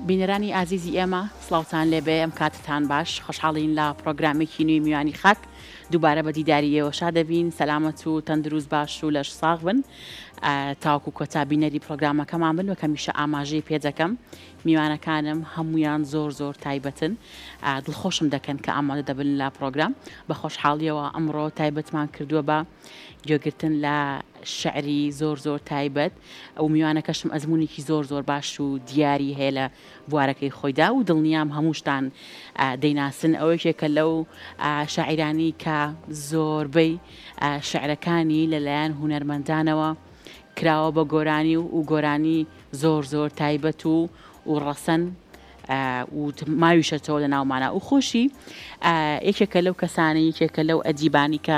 بینەرانی ئازیزی ئێمە سڵاوتان لێبێ ئەم کاتتان باش خۆشحاڵین لە پرۆگرامێکی نوێی میوانی خاک دووبارە بە دیداریەوە شا دەبین سەلامەت و تەندروست باش و لەش ساغ بن تاوکو کۆتا بینەری پرۆگرامەکەمان بن و کەمیشە ئاماژەی پێ دەکەم میوانەکانم هەمویان زۆر تایبەتن دڵخۆشم دەکەن کە ئامادە دەبن لە پرۆگرام بە خۆشحاڵیەوە ئەمڕۆ تایبەتمان کردووە بە گوێگرتن لە شعری زۆر تایبەت ئەو میوانەکەشم ئەزمونێکی زۆر باش و دیاری هەیە لە بوارەکەی خۆیدا و دڵنیام هەمووشتان دەیناسن ئەوەیەکێکە لەو شاعیرانی کە زۆربەی شعرەکانی لەلایەن هونەرمەندانەوە کراوە بە گۆرانی و گۆرانی زۆر تایبەت و ڕەسەن و ماویشەتەوە لە ناومانە و خۆشی یەکێکە لەو کەسانی یەکێکە لەو ئەدیبانی کە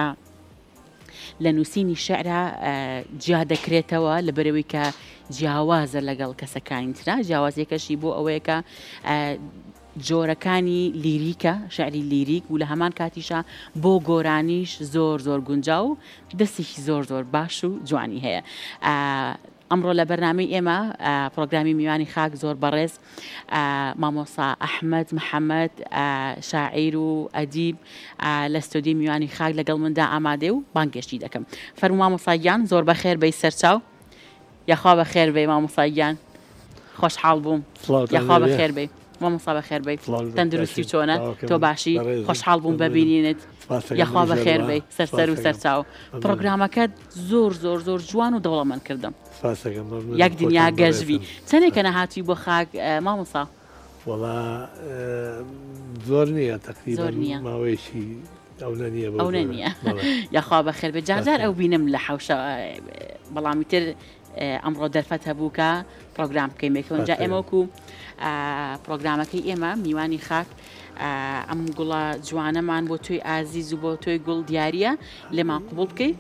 لە نووسینی شعرە جیا دەکرێتەوە لە بەرەوەی کە جیاوازە لەگەڵ کەسەکانی ترا جیاوازیەکەشی بۆ ئەوەیە کە جۆرەکانی لیریکە شعری لیریک و لە هەمان کاتیشە بۆ گۆرانیش زۆر گونجا و دەستێکی زۆر باش و جوانی هەیە ئەمڕۆ لە بەرنامەی ئێمە پرۆگرامی میوانی خاک زۆر بەڕێز مامۆستا ئەحمەد محەممەد شاعیر و ئەدیب لە ستۆدیۆی میوانی خاک لەگەڵ مندا ئامادێ و بانگێشتی دەکەم فەرموو مامۆستاگیان زۆر بەخێر بەی سەرچاو یاخوا بەخێر بێ مامۆستاگیان خۆشحاڵ بووم یاخوا بەخێر بێ مامۆستا بەخێر بێ تەندروستی چۆنە تۆ باشی خۆشحاڵ بووم ببینینت یاخوا بەخێر بێ سەر و سەرچاو پرۆگرامەکەت زۆر جوان و دەوڵەمەند کردم یەک دنیا گەژوی چەندێکە نەهاتووی بۆ خاک مامۆستا وەڵا زۆر نییە تەقریبەن ماوەیەکی ئەو نییە یاخوا بەخێر بێ جارجار ئەو بینم لە حەوشە بەڵامی تر ئەمڕۆ دەرفەت هەبوو کە پرۆگرام بکەیمێکەوە جا ئێمەوەکو پرۆگرامەکەی ئێمە میوانی خاک ئەم گوڵە جوانەمان بۆ تۆی ئازیز و بۆ تۆی گوڵ دیارە لێمان قبول بکەیت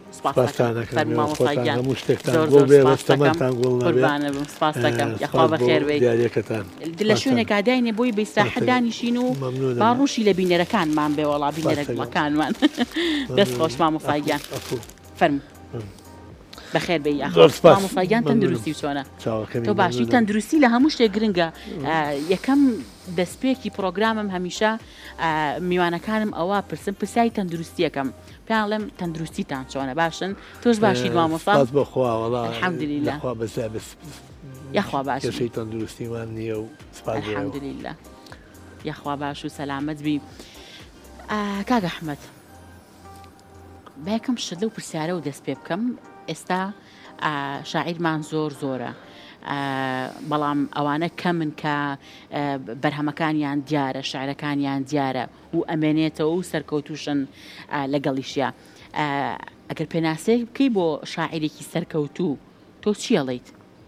سپاس دەکەم یاخوا بەخێر بێ لە شوێنێکا داینێ بۆی بەیستراحەتدانیشین و باڕوشی لە بینەرەکانمان بێ وەڵا بینەرەکەمەکانمان دەست خۆش مامۆستاگیان فەرموو بەخێر بێ مامۆستاگیان تەندروستی چۆنە تۆ باشی تەندروستی لە هەموو شتێک گرنگە یەکەم دەستپێکی پرۆگرامم هەمیشە میوانەکانم ئەوە پرسیای تەندروستیەکەم پێیان لەم تەندروستیتان چۆنە باشن تۆش باشی مامۆستا الحەمدوللیللا یاخوا باشی تەندروستیمان نییە و الحەمدوللیللا یاخوا باش و سەلامەت بی کاک ئەحمەد با یەکەم شت لەو پرسیارە و دەست پێ بکەم ئێستا شاعیرمان زۆرە بەڵام ئەوانە کەمن کە بەرهەمەکانیان دیارە شعرەکانیان دیارە و ئەمێنێتەوە و سەرکەوتوشن لەگەڵیشیە ئەگەر پێناسەی بکەی بۆ شاعیرێکی سەرکەوتوو تۆ چی ئەڵێیت؟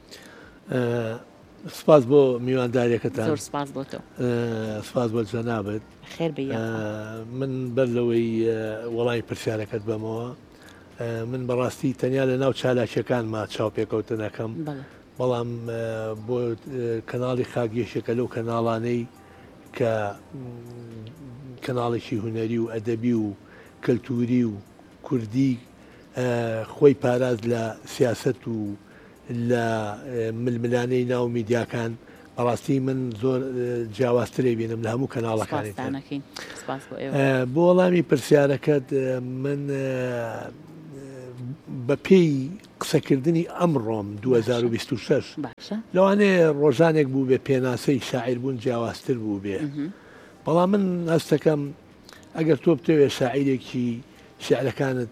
سپاس بۆ میوانداریەکەتان زۆر سپاس بۆ تۆ سپاس بۆ جەنابەت خێر بێ من بەر لەوەی وەڵامی پرسیارەکەت بەمەوە من بەڕاستی تەنیا لە ناو چالاکیەکانما چاو پێکەوتن ئەەکەم بەڵام بۆ کەناڵی خاگەشێکە لەو کەناڵانەی کە کەناڵێکی هونەری و ئەدەبی و کەلتوری و کوردی خۆی پاراز لە سیاست و لە ململانەی ناو میدیاکان بەڕاستی من زۆر جیاوازترێ بینم لە هەموو کەناڵەکانی بۆ وەڵامی پرسیارەکەت من بە پێی قسەکردنی ئەمڕۆم 2026 لەوانەیە ڕۆژانێک بوو بێ پێناسەی شاعیر بوون جیاوازتر بوو بێ بەڵام من هەستەکەم ئەگەر تۆ بتەوێت شاعیرێکی شعرەکانت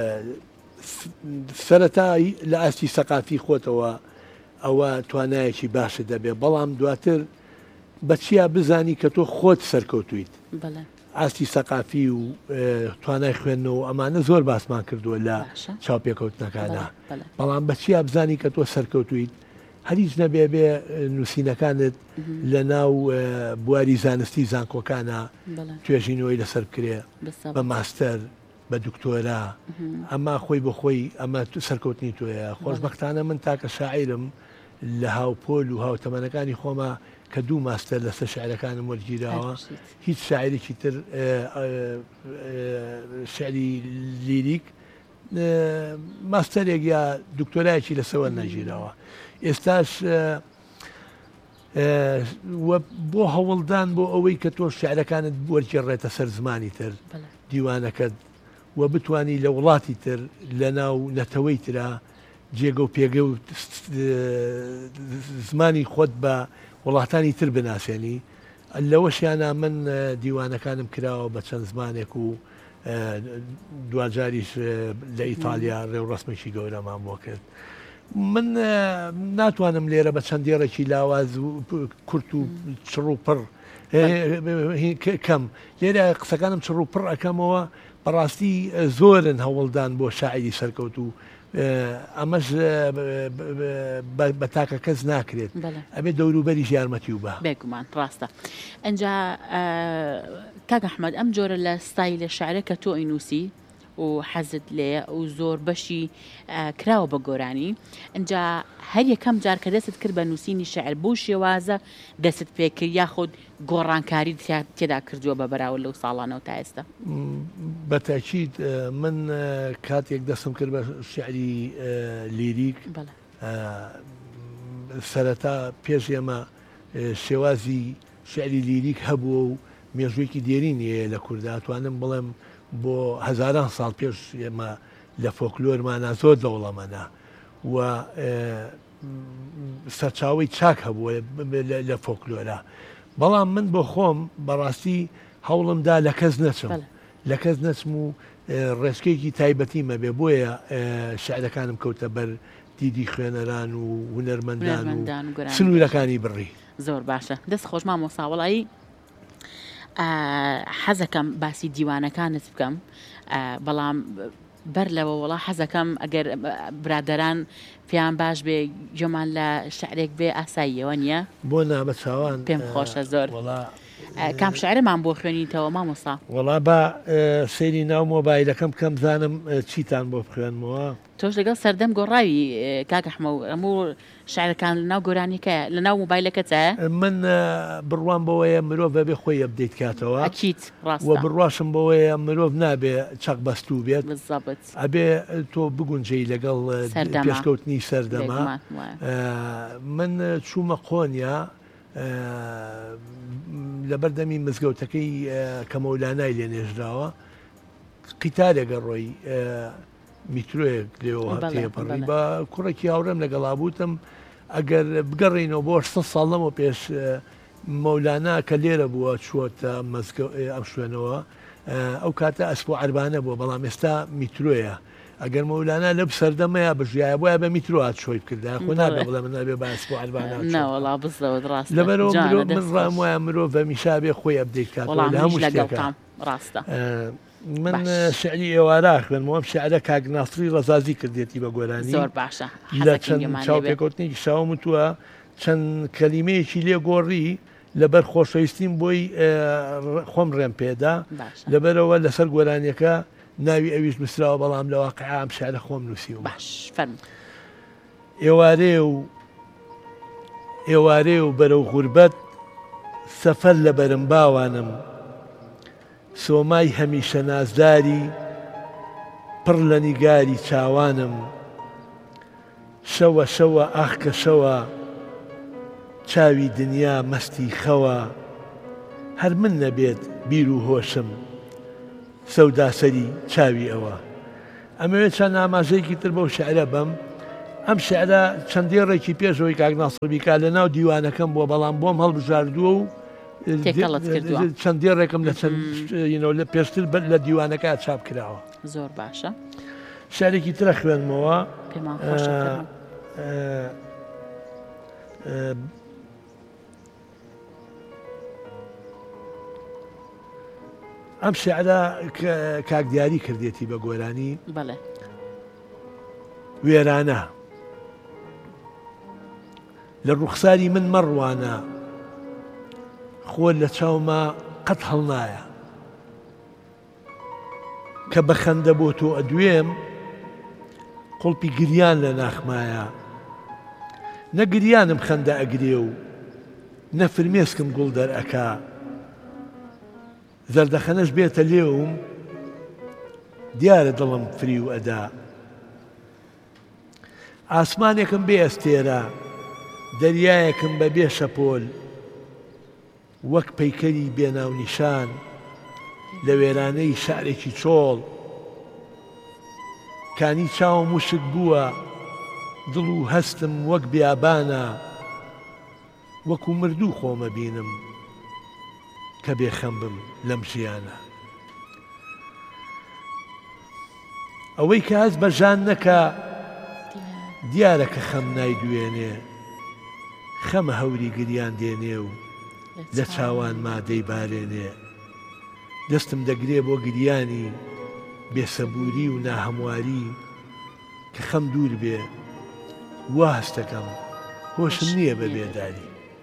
سەرەتایی لە ئاستی سەقافی خۆتەوە ئەوە توانایەکی باشە دەبێت بەڵام دواتر بەچیا بزانی کە تۆ خۆت سەرکەوتویت ئاستی سەقافی و توانای خوێندنەوە ئەمانە زۆر باسمان کردووە لە چاوپێکەوتنەکانە بەڵام بەچیا بزانی کە تۆ سەرکەوتویت هەریچ نەبێ بێ نووسینەکانت لە ناو بواری زانستی زانکۆکانە توێژینەوەی لەسەر بکرێ بە ماستەر بە دکتۆرا ئەمە خۆی بە خۆی ئەمە سەرکەوتنی تۆیە خۆشبەختانە من تاکە شاعیرم لە هاوپۆل و هاوتەمەنەکانی خۆمە کە دوو ماستەر لەسەر شعرەکانم وەرگیراوە هیچ شاعرێکی تر شعری لیریک ماستەرێک یا دکتۆرایەکی لەسەوە نەگیراوە ئێستاش بۆ هەوڵدان بۆ ئەوەی کە تۆ شعرەکانت وەرگێڕێتە سەر زمانی تر دیوانەکەت و بتانی لە وڵاتی تر لە ناو نەتەوەی ترا جێگە و پێگە و زمانی خۆت بە وڵاتانی تر بناسیێنی لەوەشیانە من دیوانەکانم کراوە بە چەند زمانێک و دوجاریش لە ئیتالیا ڕێوڕسمێکی گەورەمان بۆ کرد. من ناتوانم لێرە بە چەندێڕێکی لاواز و کورت و چڕ و پڕ کەم لێرە قسەکانم چڕ و پڕ ئەەکەمەوە بەڕاستی زۆرن هەوڵدان بۆ شاعری سەرکەوت و ئەمەش بە تاکە کەس ناکرێت ئەبێ دەوروبەریش یارمەتی و بە بێگومان ڕاستە. ئەجا کاک ئەحمەد ئەم جۆرە لە ستایلە شعرە کە تۆ ئینووسی و حەزت لێ و زۆر بەشی کراوە بە گۆرانی ئەجا هەر یەکەم جار کە دەست کرد بە نووسینی شعر بۆ شێوازە دەست پێکرد یاخود گۆڕانکاری تێدا کردووە بە بەراورد لەو ساڵانەوە تا ئێستا؟ بەتاکید من کاتێک دەستم کرد بە شعری لیریک سەرەتا پێش ئێمە شێوازی شعری لیریک هەبووە و مێژوویەکی دێرینیە لە کووردا توانم بڵێم بۆ هەزاران ساڵ پێش ئێمە لە فۆکلۆرمانە زۆر دەوڵەمەە و سەرچاوی چاک هەبووە لە فۆکلۆرە. بەڵام من بۆ خۆم بەڕاستی هەوڵمدا لە کەس نەچم لە کەس نەچم و ڕێچکەیەکی تایبەتیمە بێ بۆیە شعرەکانم کەوتە بەر دیدی خوێنەران و هونەرمەندان و سنوورەکانی بڕی. زۆر باشە دەست خۆش مامۆساوەڵایی حەزەکەم باسی دیوانەکانت بکەم بەڵام بەر لەوە وڵا حەزەکەم ئەگەر برادەران پێیان باش بێ گوێمان لە شعرێک بێ ئاساییەوە نییە بۆ نابە چاوان پێم خۆشە زۆر کام شعرمان بۆ خوێنیتەوە مامۆسا؟ وەڵا بە سەیری ناو مۆبایلەکەم کەم زانم چیتان بۆ بخوێنمەوە. تۆش لەگەڵ سەردەم گۆڕاوی کاک ئەحمەد هەموو شعرەکان لە ناو گۆرانیکە لە ناو مۆبایلەکەتە؟ من بڕوان بەوەیە مرۆڤ بەبێ خۆی ئەبدەیت کاتەوە ئەکیت ڕاستە و بڕواشم بەوەیە مرۆڤ نابێ چەق بەستوو بێت ئەبێ تۆ بگونجەی لەگەڵ پێشکەوتنی سەردەما. من چوومە قۆنیا لە بەردەمی مزگەوتەکەی کە مەولانای لێ نێژراوە قیتالێگە ڕۆی میترۆیەک لێەوە تێپەڕی بە کوڕێکی هاوڕێم لەگەڵا بووتم ئەگەر بگەڕێنەوە بۆ 600 ساڵ لەمەوە پێش مەولانا کە لێرە بووە چووەتە ئەم شوێنەوە ئەو کاتە ئەسپ و عەربانە بووە بەڵام ئێستا میترۆیە ئەگەر مەولانە لەب سەردەمەیە بژایە بۆیە بە میترۆات شۆی بکردا خۆ نابێ بڵێ من نابێ بە ئەسپ و عەربانە لەبەرەوە من ڕام وایە مرۆڤ بە میشابێ خۆی ئەبدەیت کاتەوە لە هەموو شتێکە. ڕاستە من شعری ئێوارە خوێنمەوەم شعرە کاک ناسری ڕەزازی کردێتی بە گۆرانی زۆر باشە لە چەند چاوپێکوتنێکی شاوم وتووە چەند کەلیمەیەکی لێ گۆڕی لەبەر خۆشەویستیم بۆی خۆم ڕێم پێدا لەبەرەوە لەسەر گۆرانیەکە ناوی ئەویش مسراوە بەڵام لە واقعا ئەم شعرە خۆم نووسیوە. باش فەرموو. ئێوارێ و بەرەو غوربەت سەفەر لە بەرم باوانم سۆمای هەمیشە نازداری پڕ لە نیگاری چاوانم شەوە شەوە ئاخ کە شەوە چاوی دنیا مەستی خەوە هەر من نەبێت بیر و هۆشم سەوداسەری چاوی ئەوە. ئەمەوێت چەند ئاماژەیەکی تر بەو شعرە بەم ئەم شعرە چەندێڕێکی پێشەوەی کاک ناسڕبیکا لە ناو دیوانەکەم بووە بەڵام بۆم هەڵبژاردووە و چەندێڕێکم لە لە پێشتر لە دیوانەکە چاپ کراوە. زۆر باشە شارێکی ترە خوێنمەوە ئەم شعرە کاک دیاری کردێتی بە گۆرانی وێرانە لە ڕوخساری من مەڕوانە خۆر لە چاومە قەت هەڵنایە کە بە خەندە بۆ تۆ ئەدوێم قوڵپی گریان لە ناخمایە نەگریانم خەندە ئەگرێ و نەفرمێسکم گوڵ دەرئەکا زەردەخەنەش بێتە لێوم دیارە دڵم فری و ئەدا ئاسمانێکم بێ ئەستێرە دەریایەکم بە بێ شەپۆل وەک پەیکەری بێناو نیشان لە وێرانەی شارێکی چۆڵ کانی چاوم وشک بووە دڵ و هەستم وەک بیابانە وەکو مردوو خۆمە بینم کە بێخەم بم لەم ژیانە ئەوەی کە هەست بە ژان نەکا دیارە کە خەم نایدوێنێ خەمە هەوری گریان دێنێ و لە چاوان مادەی بارێنێ دەستم دەگرێ بۆ گریانی بێسەبووری و ناهەمواری کە خەم دوور بێ وا هەستەکەم هۆشم نییە بە بێداری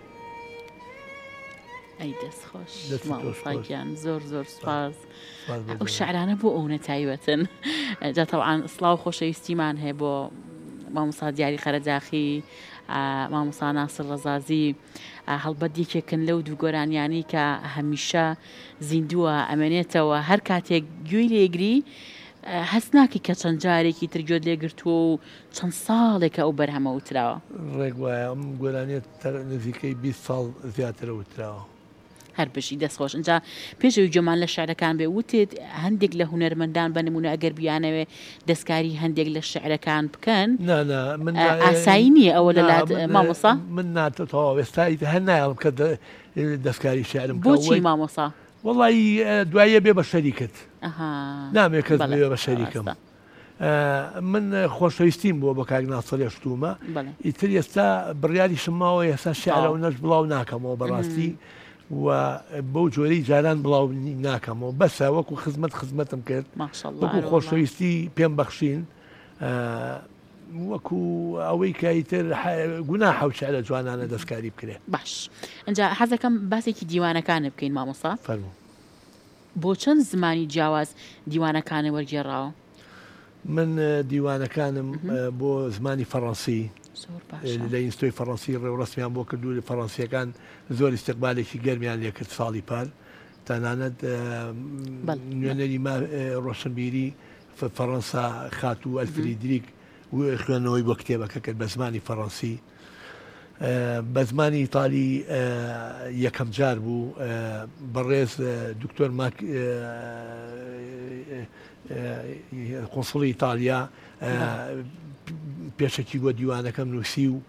ئەی دەستخۆش ماڵساگیان زۆر زۆر سپاس ئەو شعرانە بۆ ئەو نەتایبەتن جا تەوعان سڵاو خۆشەویستیمان هەیە بۆ مامۆستا دیاری خەرەجاخی مامۆستا ناسر ڕەزازی هەڵبەت یەکێکن لەو دوو گۆرانیانی کە هەمیشە زیندووە ئەمێنێتەوە هەر کاتێک گوێی لێگری هەست ناکەی کە چەند جارێکی تر گوێت لێگرتووە و چەند ساڵێکە ئەو بەرهەمە وتراوە ڕێک وایە ئەم گۆرانێت نزیکەی 20 ساڵ زیاترە وتراوە هەر بشی دەستخۆش اینجا پێشەوەی گوێمان لە شعرەکان بێ وتێت هەندێک لە هونەرمەندان بە نمونە ئەگەر بیانەوێ دەستکاری هەندێک لە شعرەکان بکەن ئاسایی نییە ئەوە لەلات مامۆسا من ناتەوە ئێستا هەر نایڵم کە دەستکاری شعرم بۆچی مامۆسا وەڵی دوایە بێ بە شەریکت نامێ کەس بێ بە شەریکم من خۆشەویستیم بۆ بە کاک ناسڵ هێشتومە ئیتر ئێستا بڕیاریشم ماوە ئێستا شعرە و نەش بڵاو ناکەمەوە بەڕاستی و بەو جۆرەی جاران بڵاو ناکەمەوە بەسە وەکو خزمەتم کرد وەکو خۆشەویستی پێم بەخشین وەکو ئەوەی کایتر گونا حوچە لە جوانانە دەستکاری بکرێت باش ئەجا حەزەکەم باسێکی دیوانەکانە بکەین مامۆسا فەرموو بۆ چەند زمانی جیاواز دیوانەکانە وەرگێڕاوە من دیوانەکانم بۆ زمانی فەڕەنسی لە ئینستۆی فەڕەنسی ڕێوڕسمیان بۆ کردو لە فەڕەنسیەکان زۆر استقبالێکی گەرمیان لێ کرد ساڵی پار تەنانەت نوێنەری ڕۆشنبیری فەڕەنسا خات و ئەلفریدریک خوێنەوەی بۆ کتێبەکە کرد بە زمانی فەڕەنسی بە زمانی ئیتالی یەکەم جار بوو بەڕێز دکتۆر قۆنسڵی ئیتالیا پێشەکی بۆ دیوانەکەم نووسی و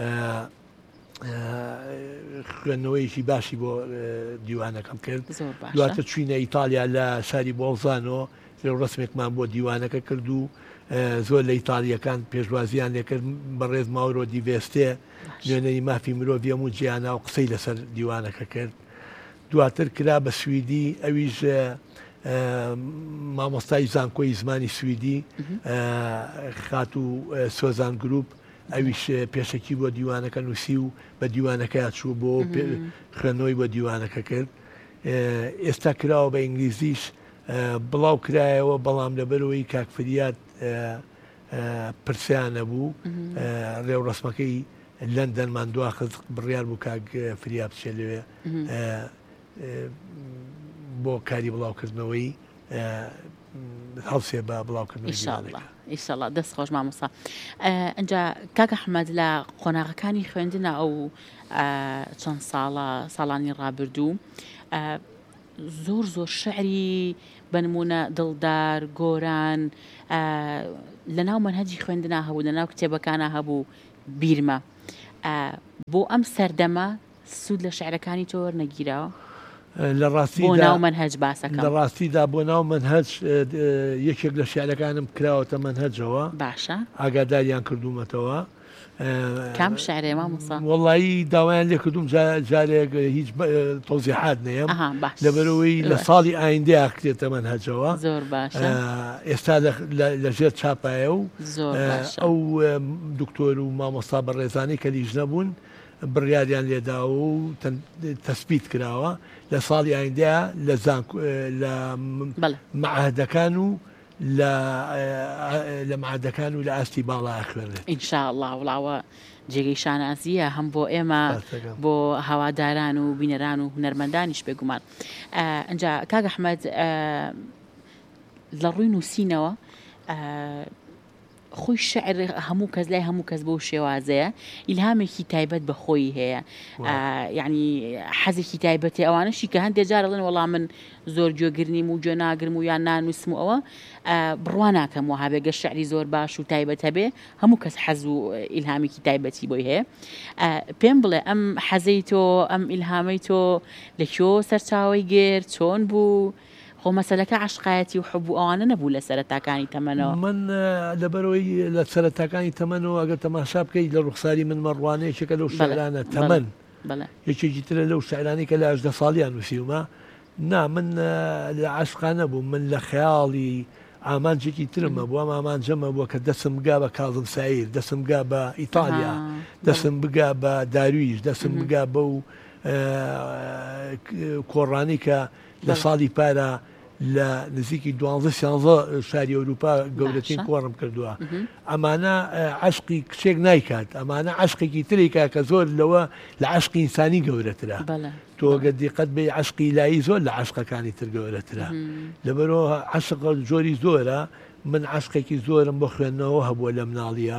خوێندنەوەیکی باشی بۆ دیوانەکەم کرد دواتر چوینە ئیتالیا لە شاری بۆڵزانەوە ڕسمێکمان بۆ دیوانەکە کرد و زۆر لە ئیتالیەکان پێشوازیان لێکرد بەڕێز ماورۆ دیڤێستێ نوێنەری مافی مرۆڤ هەموو جیانە و قسەی لەسەر دیوانەکە کرد دواتر کرا بە سویدی ئەویش مامۆستای زانکۆی زمانی سویدی خات و سۆزان گروپ ئەویش پێشەکی بۆ دیوانەکە نووسی و بە دیوانەکە چوو بۆ خوێندنەوەی بۆ دیوانەکە کرد ئێستا کراوە بە ئینگلیزیش بڵاو کرایەوە بەڵام لەبەرەوەی کاکفریات پرسیانە بوو ڕێوڕسمەکەی لەندەنمان دواخست بڕیار بوو کاک فریا بچێ لەوێ بۆ کاری بڵاوکردنەوەی هەڵسێ بە بڵاوکردنەوەی ئیشەڵڵا دەست خۆش مامۆستا ئەنجا کاکە حەمەد لە قۆناغەکانی خوێندنە ئەو چەند ساڵانی ڕابردوو زۆر شعری بنمونە دڵدار گۆران لە ناو منهەجی خوێندنا هەبوو لە ناو کتێبەکانە هەبوو بیرمە بۆ ئەم سەردەمە سوود لە شعرەکانی تۆ وەرنەگیراوە لە ڕاستی بۆ ناو منهەج باسەکەم لە ڕاستیدا بۆ ناو منهەج یەکێک لە شعرەکانم کراوەتە منهەجەوە باشە ئاگاداریان کردومەتەوە کام شعرێ مامۆستا وەڵایی داوایان لێ کردوم جارێک هیچ تۆزیحات نەیەم لەبەرەوەی لە ساڵی ئایندەیە کتێتە منهەجەوە زۆر باشە ئێستا لەژێر چاپایە و ئەو دکتۆر و مامۆستا بەڕێزانەی کە لیژ نەبوون بڕیاریان لێداوە و تەسبیت کراوە لە ساڵی ئایندەیە لە معاهدەکان و لە معادەکان و لە ئاستی باڵا خوێنێت ئینشاءڵڵا وڵاوە جێگەی شانازیە هەم بۆ ئێمە بۆ هەواداران و بینەران و هونەرمەندانیش بێگومان ئەنجا کاک ئەحمەد لە ڕووی نووسینەوە خۆی شعر هەموو کەس لای هەموو کەس بۆ شێوازەیە ئیلهامێکی تایبەت بە خۆی هەیە یعنی حەزێکی تایبەتی ئەوانشی کە هەندێک جار دەڵێن وەڵام من زۆر گوێگرنیم و گوێ ناگرم و یان نانووسم و ئەوە بڕوا ناکەم و هەبێگە شعری زۆر باش و تایبەت هەبێ هەموو کەس حەز و ئیلهامێکی تایبەتی بۆی هەیە پێم بڵێ ئەم حەزەی تۆ ئەم ئیلهامەی تۆ لەکوێ سەرچاوی گرت چۆن بوو خۆ مەسەلەکە عشقایەتی و حب و ئەوانە نەبوو لە سەرەتاکانی تەمەنەوە من لەبەرەوەی لە سەرەتاکانی تەمەنەوە ئەگەر تەماشا بکەیت لە ڕوخساری من مەڕوانەیەکێکە لەو شعرانە تەمەن یەکێکی ترە لەو شعرانی کە لە 18 ساڵیان نووسیومە نا من لە عشقانە بوو من لە خەیاڵی ئامانجێکی ترمە بووە ئامانجەمە بووە کە دەسم بگا بە کاظم سایر دەسم بگا بە ئیتالیا دەسم بگا بە دارویش دەسم بگا بەو کۆڕانی کە لە ساڵی پارە لە نزیکی 12 شاری ئەوروپا گەورەترین کۆڕم کردووە ئەمانە عشقی کچێک نایکات ئەمانە عشقێکی ترێکا کە زۆر لەوە لە عشقی ئینسانی گەورەترە تۆ گەر دیقەت بێ عشقی لایی زۆر لە عشقەکانی تر گەورەترە لەبەرەوە عشق جۆری زۆرە من عشقێکی زۆرم بۆ خوێندنەوە هەبووە لە مناڵیە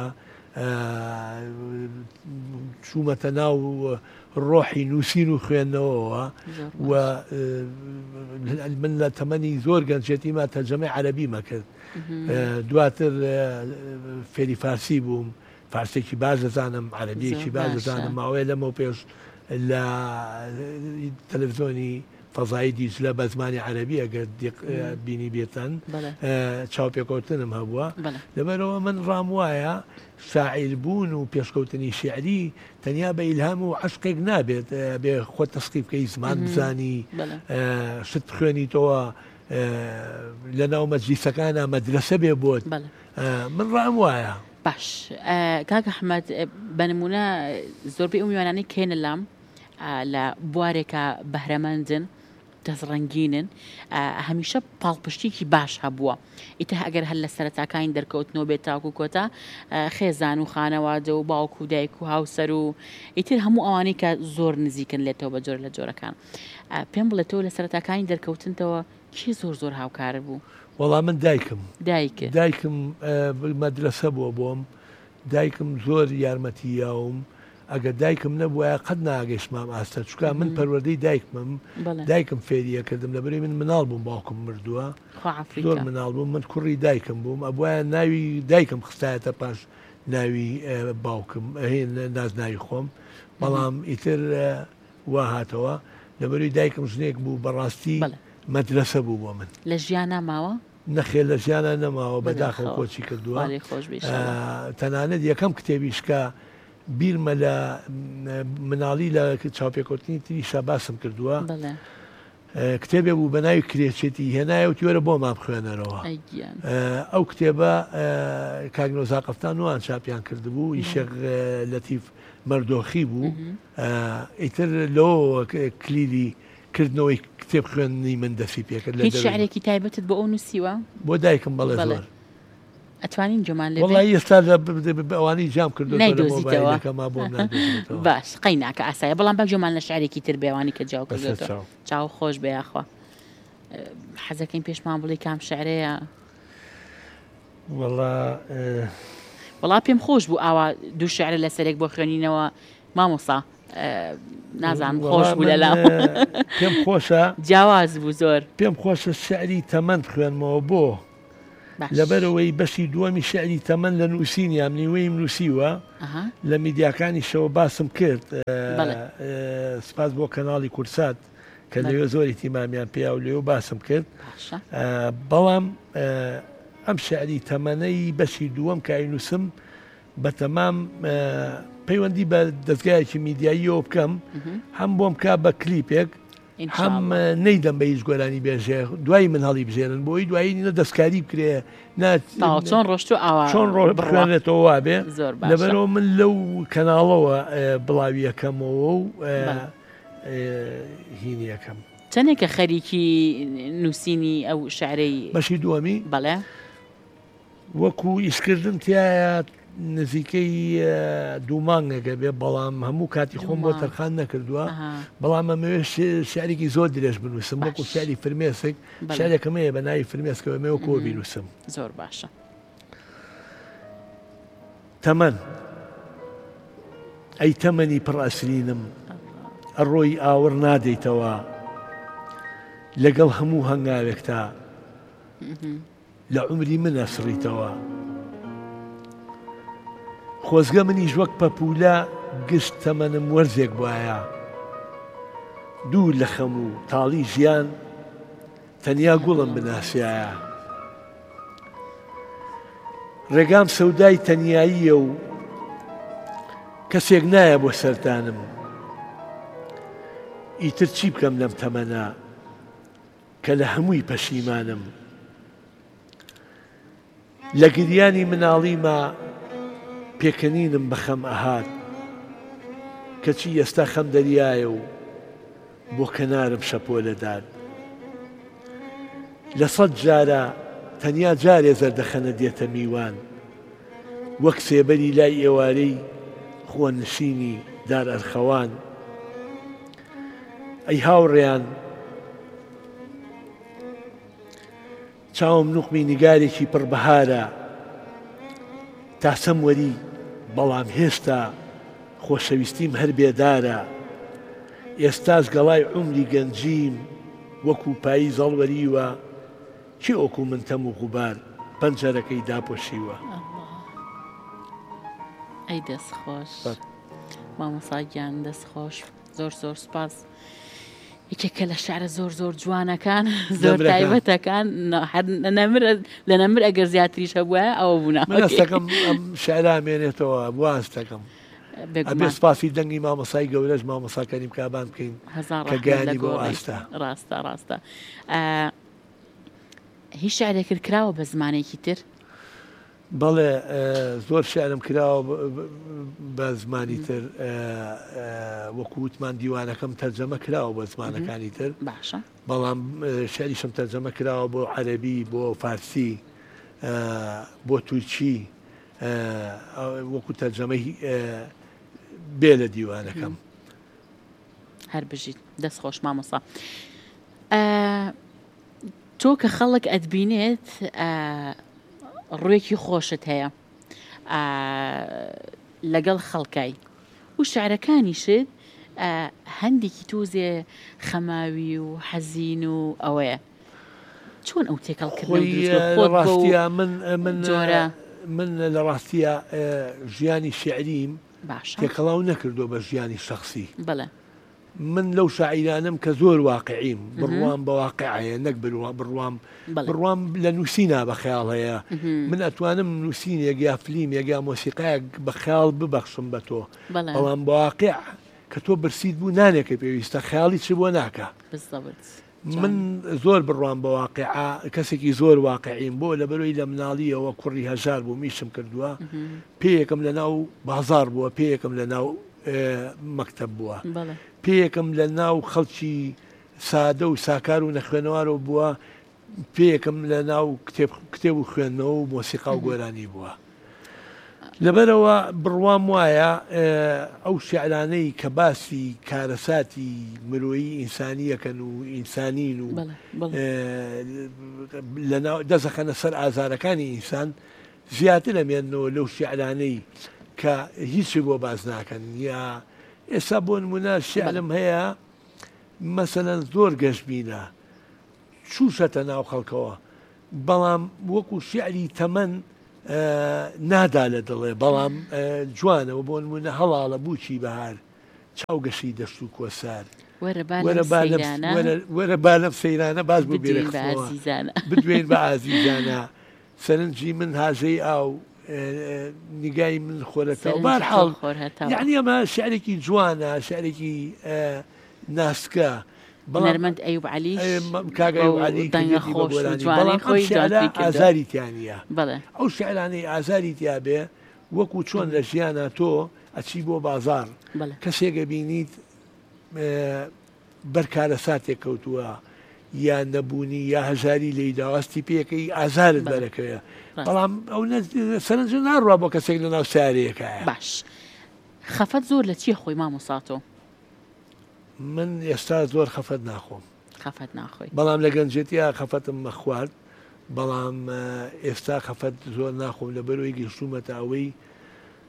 چوومەتە ناو ڕۆحی نووسین و خوێندنەوەەوە و من لە تەمەنی زۆر گەنجێتیمە تەرجەمەی عەرەبی مەکرد دواتر فێری فارسی بووم فارسێکی باش دەزانم عەرەبیەکی باش دەزانم ماوەیە لەمە پێش لە تەلەڤیزۆنی فەزایی دیجلە بە زمانی عەرەبی ئەگەر بینی بێتەن چاوپێکەوتنم هەبووە لەبەرەوە من ڕام وایە شاعیر بوون و پێشکەوتنی شعری تەنیا بە ئیلهام و عشقێک نابێت بێ خۆت تەسقی بکەی زمان بزانی شت بخوێنیتەوە لە ناو مەجلیسەکانە مەدرسە بێ بۆت من ڕام وایە باش کاک ئەحمەد بە نمونە زۆربەی ئەو میوانانەی کێنە لام لە بوارێکە بەهرەمەندن دەستڕەنگینن هەمیشە پاڵپشتێکی باش هەبووە ئیتر ئەگەر هەر لە سەرەتاکانی دەرکەوتنەوە بێت تاکو کۆتا خێزان و خانەوادە و باوک و دایک و هاوسەر و ئیتر هەموو ئەوانەی کە زۆر نزیکن لێتەوە بە جۆر لە جۆرەکان پێم بڵێتەوە لە سەرەتاکانی دەرکەوتنەوە کێ زۆر هاوکار بوو وەڵام من دایکم مەدرسە بووە بۆم دایکم زۆر یارمەتیاوم ئەگە دایکم نەبووە قەت ناگەیشتمام ئاستە چکە من پەروەردەی دایکمم دایکم فێریە کردم لەبەرەوەی من مناڵ بووم باوکم مردووە زۆر مناڵ بووم من کوڕی دایکم بووم ئەبوایە ناوی دایکم خستایەتە پاش ناوی باوکم نازناوی خۆم بەڵام ئیتر وا هاتەوە لەبەرەوەی دایکم ژنێک بوو بەڕاستی مەدرسە بوو بۆ من لە ژیانە ماوە نەخێر لە ژیانە نەماوە بەداخەوە کۆچی کردووە تەنانەت یەکەم کتێبیشکە بیرمە لە مناڵی لە چاوپێکوتنی تریشا باسم کردووە کتێبێ بوو بە ناوی کرێچێتی هێنایە و تیوەرە بۆ مام خوێنەرەوە ئەو کتێبە کاگنۆزا قەفتان وان چاپیان کردبوو ئیشێق لەتیف مەردۆخی بوو ئیتر لەوە کلیلی کردنەوەی کتێب خوێننی من دەستی پێکرد هیچ شعرێکی تایبەتت بۆ ئەو نووسیوە بۆ دایکم بەڵێ زۆر ئەتوانین جۆمان لێ وڵی ئێستا ئەوانی جام کردو باش قەی ناکە ئاسایە بەڵام بە جۆمان لە شعرێکی تر بێوانی کە جااو کردێتەوە چاو خۆش بێ یاخوا حەزەکەین پێشمان بڵی کام شعرەیە وەڵا پێم خۆش بوو ئاوا دوو شعرە لەسەرێک بۆ خوێنینەوە مامۆسا نازانم خۆش بوو لەلام پێم خۆشە جیاواز بوو زۆر پێم خۆشە شعری تەمەند خوێنمەوە بۆ لەبەرەوەی بەشی دووەمی شعری تەمەن لە نووسینیام نیوەیم نووسیوە لە میدیاکانی شەوە باسم کرد سپاس بۆ کەناڵی کورسات کە لەوێ زۆری تیمامیان پێیا و لێو باسم کرد بەڵام ئەم شعری تەمەنەی بەشی دووەم کە نووسم بە تەمام پەیوەندی بە دەستگایەکی میدیاییەوە بکەم هەم بۆم کا بە کلیپێک هەم نەیدەم بە هیچ گۆرانی بێژێ دوایی من هەڵی بژێنن بۆی دوایی نە دەستکاری بکرێ چۆن ڕۆشت و ئاوا چۆن ڕۆ بخوێنێتەوە وابێ لەبەرەوە من لەو کەناڵەوە بڵاوی یەکەمەوە و هینی یەکەم چەندێکە خەریکی نووسینی ئەو شعرەی بەشی دووەمی بەڵێ وەکو ئیشکردن تایە نزیکەی دوومانگەگە بێ بەڵام هەموو کاتی خۆم بۆ تەرخان نەکردووە بەڵام ئەمەوێ شعرێکی زۆر درێژ بنووسم وەکو شعری فرمێسک شعرێکەمەیە بە ناوی فرمێسکەوە مێوە کۆ بینوسم زۆر باشە تەمەن ئەی تەمەنی پڕ ئەسرینم ئەڕۆی ئاور نادەیتەوە لەگەڵ هەموو هەنگاوێکتا لە عمری من ئەسڕیتەوە خۆزگە منیش وەک پەپولە گشت تەمەنم وەرزێک وایە دوور لە خەم و تاڵی ژیان تەنیا گوڵم بناسیایە ڕێگام سەودای تەنیاییە و کەسێک نایە بۆ سەردانم ئیتر چی بکەم لەم تەمەنە کە لە هەمووی پەشیمانم لە گریانی مناڵیمە پێکەنینم بەخەم ئەهات کەچی ئێستا خەم دەریایە و بۆ کەنارم شەپۆ لەداد لە 100 جارە تەنیا جارێ زەردەخەنە دێتە میوان وەک سێبەری لای ئێوارەی خۆنشینی دار ئەرخەوان ئەی هاوڕێیان چاوم نوقمی نیگارێکی پڕبەهارە تاسەم وەری بەڵام هێشتا خۆشەویستیم هەر بێدارە ئێستاش گەڵای عومری گەنجیم وەکو پایی زەڵوەریوە چی ئۆکو من تەم و غوبار پەنجەرەکەی داپۆشیوە ئەی دەستخۆش مامۆساگیان دەستخۆش زۆر زۆر سپاس یەکێکە لە شعرە زۆر زۆر جوانەکان زۆر تایبەتەکان لە نەمر ئەگەر زیاتریش هەبووە ئەوە بوونا ئەستەکەم ئەم شعرا مێنێتەوە واستەکەم ئەبێ سپاسی دەنگی مامۆسای گەورەش مامۆساکەریم کابان بکەین کە گیانی بۆ ئاستا ڕاستە ڕاستە هیچ شعرێکرد کراوە بە زمانێکی تر بەڵێ زۆر شعرم کراوە بە زمانی تر وەکو وتمان دیوانەکەم تەرجەمە کراوە بە زمانەکانی تر باشە بەڵام شعریشم تەرجەمە کراوە بۆ عەرەبی بۆ فارسی بۆ تورکی وەکو تەرجەمەی بێ لە دیوانەکەم هەر بژیت دەستخۆش مامۆسا تۆ کە خەڵک ئەتبینێت ڕوویەکی خۆشت هەیە لەگەڵ خەڵکای و شعرەکانیشت هەندێکی تۆزێ خەماوی و حەزین و ئەوەیە چۆن ئەو تێکەڵکردڕاستیە من لە ڕاستیە ژیانی شعریم تێکەڵاو نەکردو بە ژیانی شخصی بەڵێ من لەو شاعیرانم کە زۆر واقعیم بڕوام بە واقعەیە نەک بڕوام لە نووسینا بە خەیاڵ هەیە من ئەتوانم نووسینێک یا فلیم یەک مۆسیقایەک بە خەیاڵ ببەخشم بە تۆ بەڵام بە واقع کە تۆ برسیت بوو نانێکە پێویستە خەیاڵی چ بۆ ناکە من زۆر بڕوام بە واقعە کەسێکی زۆر واقعیم بۆ لە بەرۆی لە مناڵیەوە کوڕی هەژار بوو میشم کردووە پێیەکەم لە ناو بازار بووە پێیەکەم لە ناو مەکتەب بووە پێیەکەم لە ناو خەڵکی سادە و ساکار و نەخوێنەوارەوە بووە پێیەکەم لە ناو کتێب و خوێندنەوە و مۆسیقا و گۆرانی بووە لەبەرەوە بڕوام وایە ئەو شعرانەی کە باسی کارەساتی مرۆیی ئینسانیەکەن و ئینسانین و دەزەخەنە سەر ئازارەکانی ئینسان زیاتر ئەمێنەوە لەو شعرانەی کە هیچی بۆ باز ناکەن یا ئێستا بۆ نمونە شعرم هەیە مەسەلەن زۆر گەشتبینە چووشەتە ناو خەڵکەوە بەڵام وەکو شعری تەمەن نادا لە دڵێ بەڵام جوانەوە بۆ نمونە هەڵاڵە بووکی بەهار چاوگەشی دەشت و کۆسار وەرە با لەم سەیرانە باز بوو بێرەخەوە بدوێن بە ئازیزانە سەرنجی من هاژەی ئاو نیگای من خۆرەتەوە بارحاڵ یعنی ئەمە شعرێکی جوانە شعرێکی ناسکە بەڵێرمەند ئەیوب عەلیش کاگە ئەیوب عەلی بەڵام ئەم شیعرە ئازاری تیانە ئەو شیعرانەی ئازاری تیا بێ وەکو چۆن لە ژیانە تۆ ئەچی بۆ بازار کەسێکە بینیت بەرکارە ساتێک کەوتووە یا نەبوونی یا هەژاری لێی داواستی پێەکەی ئازارت بەرەکەوێ بەڵام ئەو سەرنج ناڕوا بۆ کەسێک لە ناو سارەیەکایە باش خەفەت زۆر لە چیە خۆی مامۆساتۆ من ئێستا زۆر خەفەت ناخۆم خەفەت ناخۆی بەڵام لە گەنجێتیا خەفەتم مەخوارد بەڵام ئێستا خەفەت زۆر ناخۆم لە بەرۆی گەشتومەتە ئەوەی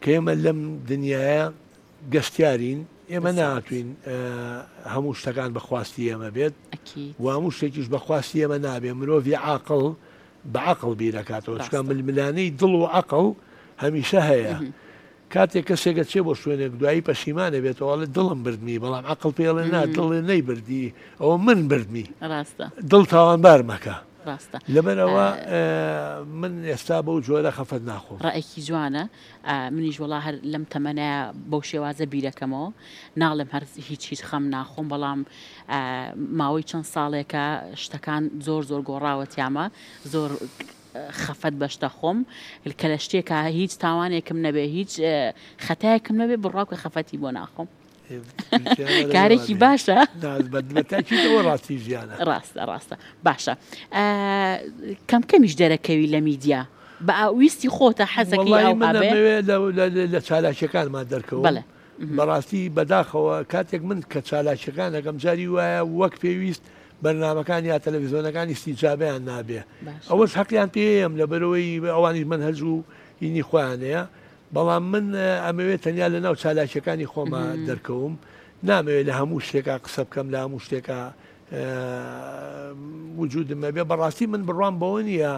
کە ئێمە لەم دنیاە گەشتیارین ئێمە ناتوین هەموو شتەکان بەخواستی ئێمە بێت و هەموو شتێکیش بەخواستی ئێمە نابێت مرۆڤی عاقڵ بە عەقڵ بیرەکاتەوە چکە ململانەی دڵ و عەقڵ هەمیشە هەیە کاتێک کەسێکە چێ بۆ شوێنێک دوایی پەشیمانە بێتەوە لە دڵم بردمی بەڵام عەقڵ پێڵێ نا دڵێ نەیبردی ئەوە من بردمی دڵ تاوانبار مەکە لەبەرەوە من ئێستا بەو جۆرە خەفەت ناخۆم ڕائێکی جوانە منیش وڵا هەر لەم تەمەنەیە بەو شێوازە بیرەکەمەوە ناڵێم هەر هیچ خەم ناخۆم بەڵام ماوەی چەند ساڵێکە شتەکان زۆر گۆڕاوەتیامە زۆر خەفەت بەشتە خۆم کە لە شتێکە هیچ تاوانێکم نەبێ هیچ خەتایەکم نەبێ بڕاوکە خەفەتی بۆ ناخۆم کارێکی باشە ڕاستی ژیانە ڕاستە باشە کەمکەمیش دەرەکەوی لە میدیا بە ویستی خۆتە حەزەکەی لە چالاکیەکانمان دەرکەوە بەڕاستی بەداخەوە کاتێک من کە چالاکیەکان دەکەم جاری وایە وەک پێویست بەرنامەکان یا تەلەڤیزۆنەکانی استیجابیان نابێ ئەوەش حەقیان پێم لە بەرەوەی ئەوانی من هەرج و هینی خۆیانەیە بەڵام من ئەمەوێت تەنیا لە ناو چالاکیەکانی خۆمە دەرکەوم نامەوێت لە هەموو شتێکا قسە بکەم لە هەموو شتێکە وجودمە بێ بەڕاستی من بڕوام بەوە نییە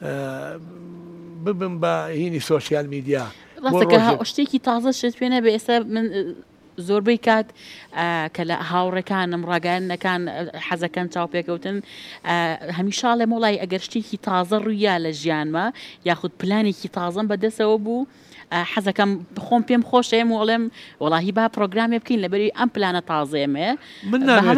ببم بە هینی سۆشیال میدیا ڕاستەکە شتێکی تازە شت پێ نەبێ ئێستا من زۆربەی کات کە لە هاوڕێکانم ڕاگەیانەکان حەزەکەن چاوپێکەوتن هەمیشاڵێ مۆڵی ئەگەر شتێکی تازە ڕوویە لە ژیانمە یاخود پلانێکی تازەم بەدەستەوە بوو حەزەکەم خۆم پێم خۆشەیە وڵێم وڵاهی با پرۆگرامی بکەین لەبەری ئەم پلانە تازەیەمێ من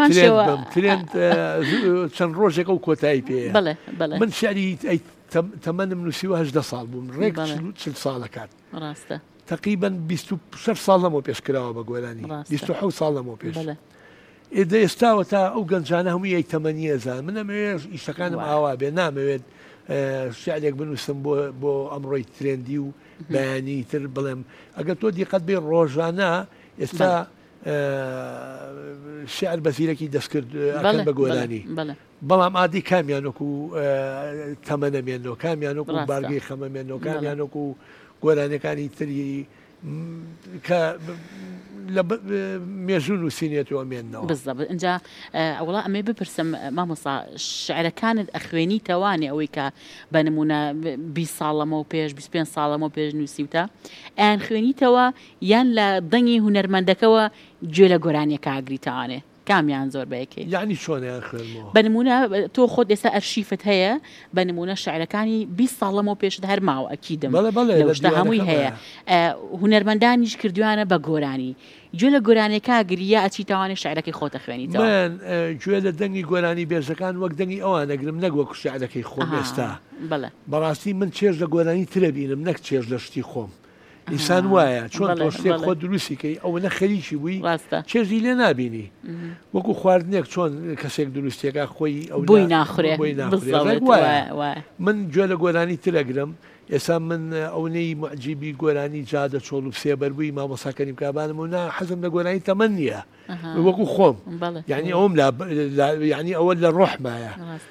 چەند ڕۆژێکە و کۆتایی پێ من شاری تەمەنم نووسیوە 18 ساڵ بووم ڕێک 40 ساڵەکات ڕاستە تقریبا 26 ساڵ لەمەوە پێشکراوە بە گۆرانی 27 ساڵ لەمەوە پێش ئێدە ئێستاوە تا ئەو گەنجانە هەموو یەک تەمەنیەزان من ئەمەوێت ئیشەکانم ئاوا بێ نامەوێت شعرێک بنووسم بۆ ئەمڕۆی ترێندی و بەیانی تر بڵێم ئەگەر تۆ دیقەت بێ ڕۆژانە ئێستا شعر بەزیرەکی دەستکرد بە گۆرانی بەڵام ئادی کامیانۆکو تەمەنەمێنەوە کامیانۆکو بارگەی خەمەمێنەوە کامیانۆکو گۆرانەکانی تری کە لە مێژون و سینێتەوە مێنەوە بزەب اینجا ئەوڵا ئەمێ بپرسم مامۆسا شعرەکانت ئەخوێنی تەوانێ ئەوەی کە بە نمونە 20 ساڵەمەوە پێش 25 ساڵەمەوە پێش نووسیوتە ئەیان خوێنیتەوە یان لە دەنگی هونەرمەندەکەەوە گوێ لە گۆرانیەکە ئاگریتوانێ کامیان زۆر بەیەکی یعنی چۆنیان خوێنمەوە بە نمونە تۆ خۆت ئێستا ئەرشیفت هەیە بە نمونە شعرەکانی 20 ساڵەمەوە پێشت هەر ماوە ئەکیدم لەشتا هەمووی هەیە هونەرمەندانیش کردوانە بە گۆرانی گوێ لە گۆرانێکا گریە ئەچی تاوانێ شعرەکەی خۆتە خوێنیتەوە من گوێ لە دەنگی گۆرانی بێژەکان وەک دەنگی ئەوانەگرم نەک وەکو شعرەکەی خۆم ئێستا بەڕاستی من چێژ لە گۆرانی ترە بینم نەک چێژ لە شتی خۆم ئینسان وایە چۆن تۆ شتێک خۆ دروستیکەی ئەوە نە خەریکی بووی چێژی لێ نابینی وەکو خواردنێک چۆن کەسێک دروستێکە خۆی ئەو بۆی ناخورێ من گوێ لە گۆرانی ترەگرم ئێستا من ئەوەی معجیبی گۆرانی جادە چۆڵ و سێبەربووی مامۆساکەنی بکبانم و نا حەزم لە گۆرانی تەمەن نییە وەکو خۆم یعنی ئەوم ینی ئەوە لە ڕۆحمایە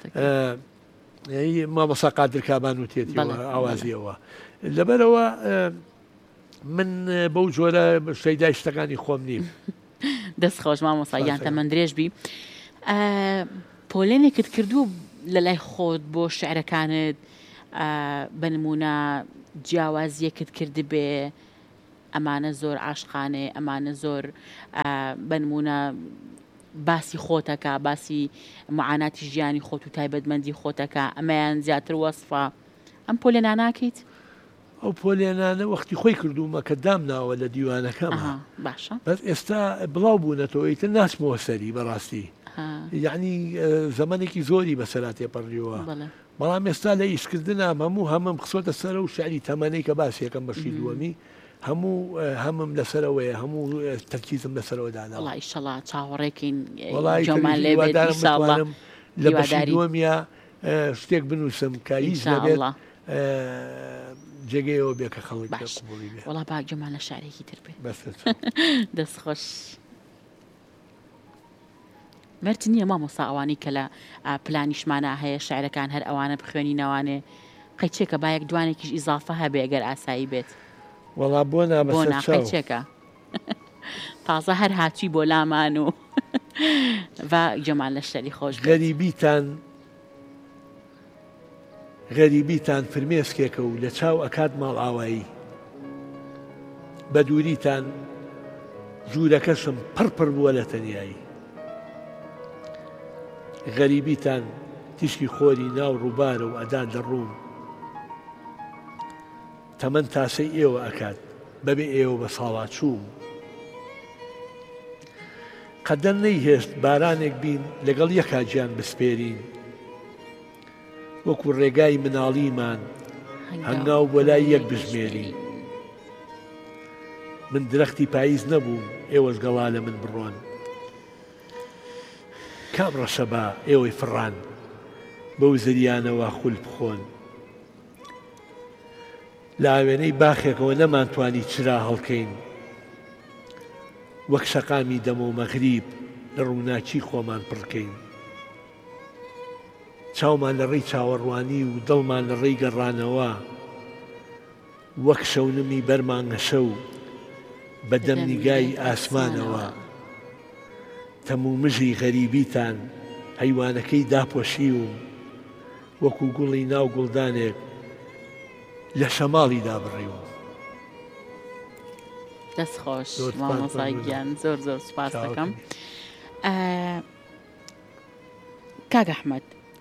مامۆسا قادر کابان و تێتیەوە ئاوازیەوە لەبەرەوە من بەو جۆرە شەیدای شتەکانی خۆم نیم دەست خۆش مامۆساییان تەمەند درێژبی پۆلێنێکت کردووە لە لای خۆت بۆ شعرەکانت بە نمونە جیاوازیەکت کرد بێ ئەمانە زۆر عاشقانێ ئەمانە زۆر بە نمونە باسی خۆتەکە باسی معاناتی ژیانی خۆت و تایبەتمەندی خۆتەکە ئەمەیان زیاتر وەسفە ئەم پۆلێنە ناکەیت ئەو پۆلێنانە وەختی خۆی کردومە کە دامناوە لە دیوانەکەم باشە بەس ئێستا بڵاو بوونەتەوەیتر ناچمەوە سەری بەڕاستی یعنی زەمانێکی زۆری بەسەرا تێپەڕیەوە بەڵام ئێستا لە ئیشکردنا هەموم خسۆتە سەرە و شعری تەمەنەی کە باسیەکەم بەشی دووەمی هەموم لەسەرەوەیە هەموو تەرکیزم لەسەرەوە دانا وڵی ئیشەڵا چاوەڕێکین لە بەشی دووەمیە شتێک بنووسم کە هیچ نەبێت جێگەیەوە بێ کە خەڵک وڵا با جۆمان لە شارێکی تر بێ دەست خۆش مەرج نییە مامۆستا ئەوانی کە لە پلانیشمانە هەیە شعرەکان هەر ئەوانە بخوێنی نەوانێ قەیچێکە بایەک دوانێکیش ئیزافە هەبێ ئەگەر ئاسایی بێت وەڵا بۆ ناقەی چێکە تازە هەر هاچی بۆ لامان و و جەمال لەشتەری خۆش غەریبیتان فرمێسکێکە و لە چاو ئەکات ماڵ ئاوایی بە دووریتان ژوورەکەشم پڕپڕ بووە لە تەنیایی غەریبیتان تیشکی خۆری ناو ڕووبارە و ئەدا دەڕووم تەمەەن تاسەی ئێوە ئەکات بەبێ ئێوە بە ساڵات چووم قەدەر نەیهێشت بارانێک بین لەگەڵ یەکا گیان بسپێرین وەکو ڕێگای مناڵیمان هەنگاو بۆ لای یەک بژمێرین من درەختی پاییز نەبووم ئێوەش گەڵا لە من بڕۆن کام ڕەشە بە ئێوەی فڕان بەو زریانەوە خول بخۆن لە ئاوێنەی باخێکەوە نەمانتوانی چرا هەڵکەین وەک شەقامی دەمە و مەغریب لە ڕووناچی خۆمان پڕکەین چاومان لە ڕێی چاوەڕوانی و دڵمان لە ڕێی گەڕانەوە وەک شەونمی بەرمانگە شەو بە دەم نیگای ئاسمانەوە تەموو مژی غەریبیتان هەیوانەکەی داپۆشی و وەکو گوڵی ناو گوڵدانێک لە شەماڵی دابڕیوم دەست خۆش مامۆسای گیان زۆر زۆر سوپاس دەکەم کاک ئەحمەد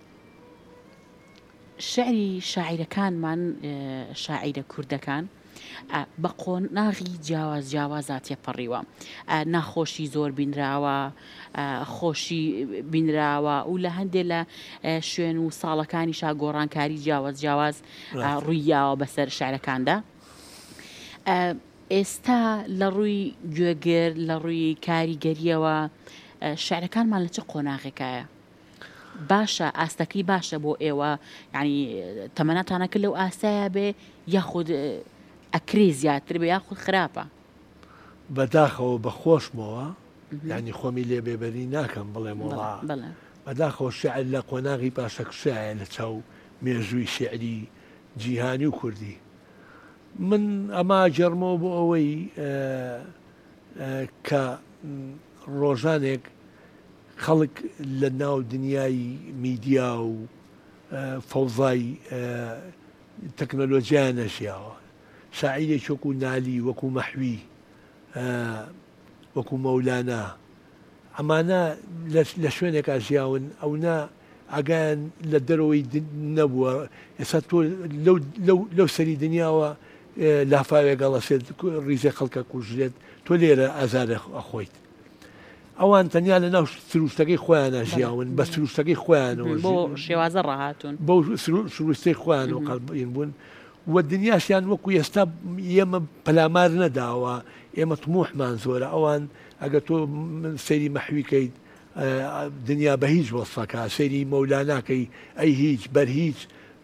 شعری شاعیرەکانمان شاعیرە کوردەکان بە قۆناغی جیاوازات تێپەڕیوە ناخۆشی زۆر بینراوە خۆشی بینراوە و لە هەندێک لە شوێن و ساڵەکانی گۆڕانکاری جیاواز ڕوویاوە بەسەر شعرەکاندا ئێستا لە ڕووی گوێگر لە ڕووی کاریگەریەوە شعرەکانمان لە چه قۆناغێکایە باشە ئاستەکەی باشە بۆ ئێوە ینی تەمەناتانەکە لەو ئاسایە بێ یاخود ئەکرێ زیاتر بێ یاخود خراپە بەداخەوە بە خۆشمەوە ینی خۆمی لێ بێبەری ناکەم بڵێم وڵا بەداخەوە شعر لە قۆناغی باشە شایە لە چاو مێژووی شعری جیهانی و کوردی من ئەما جەرمەوە بۆ ئەوەی کە ڕۆژانێک خەڵک لە ناو دنیای میدیا و فەوزای تەکنۆلۆژیان نەژیاوە شاعیرێک وەکو نالی وەکو مەحوی وەکو مەولانا ئەمانە لە شوێنێکا ژیاون ئەونا ئاگیان لە دەرەوەی نەبووە ئێستا تۆ لەو سەری دنیاوە لافاوێک گەڵەسێت ڕیزێ خەڵکە کوژرێت تۆ لێرە ئازارە ئەخۆیت ئەوان تەنیا لە ناو سروشتەکەی خۆیانە ژیاون بە سروشتەکەی خۆیانەوە بۆ شێوازە ڕاهاتون بۆ سروشتەی خۆیانەوە قەڵبین بوون و دنیاشیان وەکو ئێستا ئێمە پەلامار نەداوە ئێمە طموحمان زۆرە ئەوان ئەگە تۆ سەیری مەحویکەیت دنیا بە هیچ وەسفەکە سەیری مەولاناکەی ئەی هیچ بەر هیچ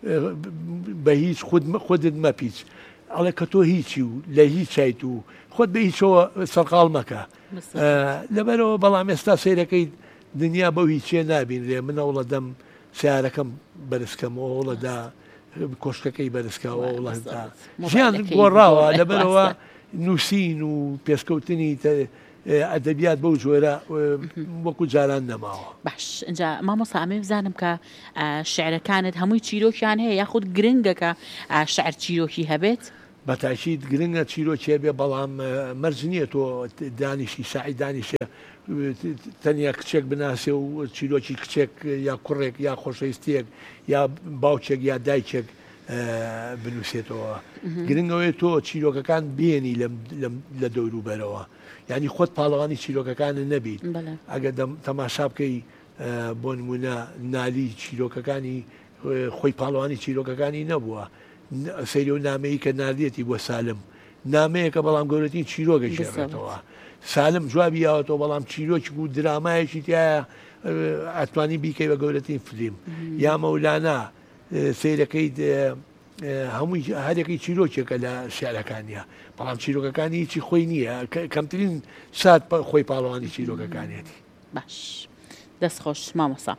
بە هیچ خودت مەپیچ ئەڵێ کە تۆ هیچی و لە هیچ چیت و خۆت بە هیچەوە سەرقاڵ مەکە لەبەرەوە بەڵام ئێستا سیرەکەی دنیا بەو هیچیە نابینرێ منەوڵە دەم سیارەکەم بەرزکەمەوە وڵەدا کۆشکەکەی بەرزکەوە وڵەدا ژیان گۆڕاوە لەبەرەوە نووسین و پێشکەوتنی ئەدەبیات بەو جۆرە وەکو جاران نەماوە باش اینجا مامۆستا ئەمێ بزانم کە شعرەکانت هەمووی چیرۆکیان هەیە یاخود گرنگەکە شعر چیرۆکی هەبێت بەتاکید گرنگە چیرۆکیە بێ بەڵام مەرج نییە تۆ دانیشی ساعی دانیشە تەنیا کچێک بناسێ و چیرۆکی کچێک یا کوڕێک یا خۆشەویستیەک یا باوچێک یا دایکێک بنووسێتەوە گرنگەوەی تۆ چیرۆکەکان بێنی لە دەوروبەرەوە ینی خۆت پاڵەوانی چیرۆکەکانت نەبیت ئەگە تەماشا بکەی بۆ نمونە نالی چیرۆکەکانی خۆی پاڵەوانی چیرۆکەکانی نەبووە سەیری و نامەیە کە ناردێتی بۆ سالم نامەیەکە بەڵام گەورەترین چیرۆکە ژێڕێتەوە سالم جوابی یاوەتەوە بەڵام چیرۆکی و درامایەکی تایە ئەتوانی بیکەی بە گەورەترین فلیم یا مەولانا سیرەکەی هەمووی هەرێکی چیرۆکێکە لە شعرەکانیە بەڵام چیرۆکەکانی هیچی خۆی نییە کەمترین سات خۆی پاڵەوانی چیرۆکەکانێتی باش دەست خۆش مامۆستا